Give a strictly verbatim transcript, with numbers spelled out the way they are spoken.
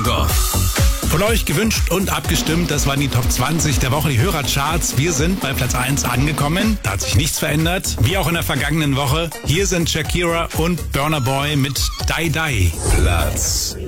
Düsseldorf. Von euch gewünscht und abgestimmt, das waren die Top zwanzig der Woche, die Hörercharts. Wir sind bei Platz eins angekommen, da hat sich nichts verändert, wie auch in der vergangenen Woche. Hier sind Shakira und Burna Boy mit Die Die. Platz